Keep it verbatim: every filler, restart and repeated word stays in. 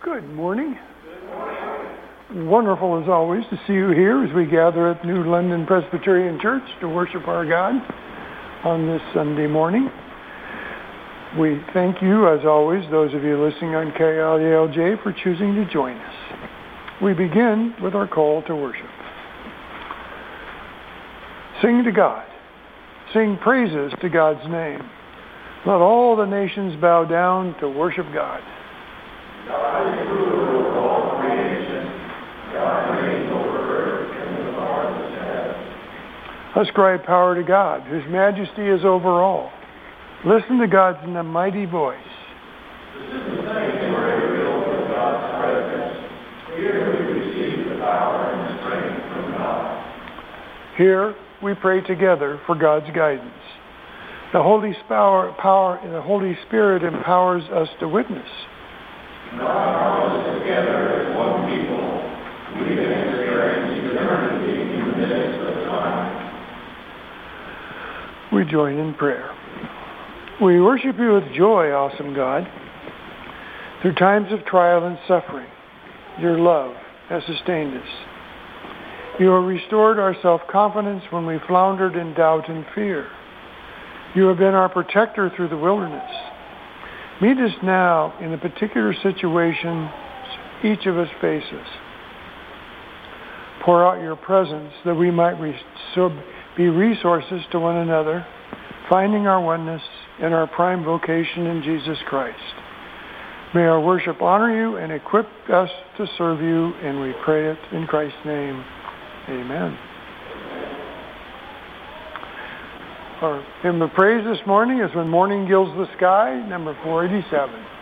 Good morning. Wonderful as always to see you here as we gather at New London Presbyterian Church to worship our God on this Sunday morning. We thank you, as always, those of you listening on K L E L J, for choosing to join us. We begin with our call to worship. Sing to God. Sing praises to God's name. Let all the nations bow down to worship God. God is ruler over all creation. God reigns over earth and the stars of heaven. Ascribe power to God, whose majesty is over all. Listen to God's mighty voice. This is the sanctuary filled with God's presence. Here we receive the power and the strength from God. Here we pray together for God's guidance. The Holy Power, power, the Holy Spirit empowers us to witness. God draws us together as one people. We can experience eternity in the midst of time. We join in prayer. We worship you with joy, awesome God. Through times of trial and suffering, your love has sustained us. You have restored our self-confidence when we floundered in doubt and fear. You have been our protector through the wilderness. Meet us now in the particular situation each of us faces. Pour out your presence that we might be resources to one another, finding our oneness in our prime vocation in Jesus Christ. May our worship honor you and equip us to serve you, and we pray it in Christ's name. Amen. Our hymn of praise this morning is When Morning Gilds the Sky, number four eighty-seven.